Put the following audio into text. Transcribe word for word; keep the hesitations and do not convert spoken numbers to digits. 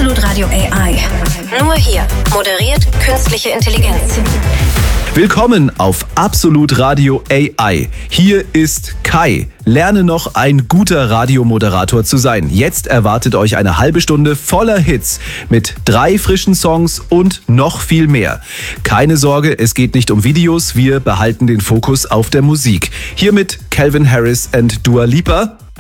Absolut Radio A I. Nur hier moderiert künstliche Intelligenz. Willkommen auf Absolut Radio A I. Hier ist Kai. Lerne noch ein guter Radiomoderator zu sein. Jetzt erwartet euch eine halbe Stunde voller Hits mit drei frischen Songs und noch viel mehr. Keine Sorge, es geht nicht um Videos, wir behalten den Fokus auf der Musik. Hiermit Calvin Harris und Dua Lipa.